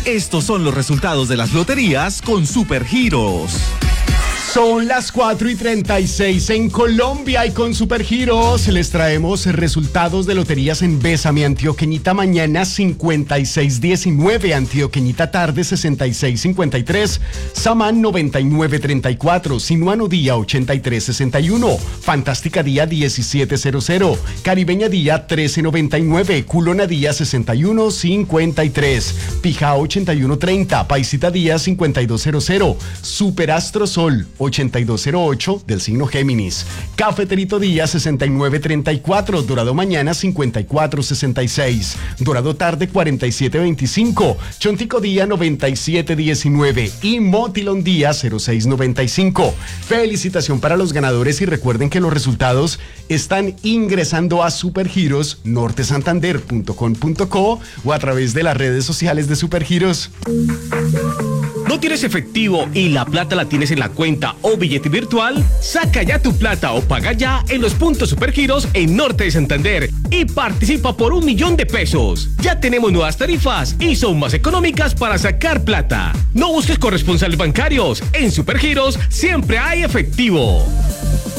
Estos son los resultados de las loterías con Supergiros. Son las 4:36 en Colombia y con Supergiros les traemos resultados de loterías en Bésame, Antioqueñita mañana 5619, Antioqueñita tarde 6653, Samán 9934, Sinuano día 8361, Fantástica día 1700, Caribeña día 1399, Culona día 6153, Pijao 8130, Paisita día 5200, Superastro Sol 8208 del signo Géminis, Cafeterito día 6934, Dorado mañana 5466, Dorado tarde 4725, Chontico día 9719 y Motilón día 0695. Felicitación para los ganadores y recuerden que los resultados están ingresando a Supergiros nortesantander.com.co o a través de las redes sociales de Supergiros. ¿No tienes efectivo y la plata la tienes en la cuenta o billete virtual? Saca ya tu plata o paga ya en los puntos Supergiros en Norte de Santander y participa por 1 millón de pesos. Ya tenemos nuevas tarifas y son más económicas para sacar plata. No busques corresponsales bancarios. En Supergiros siempre hay efectivo.